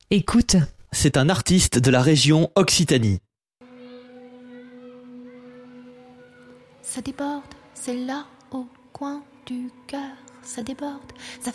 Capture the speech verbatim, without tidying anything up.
Écoute. C'est un artiste de la région Occitanie. Ça déborde, c'est là au coin du cœur. Ça déborde, ça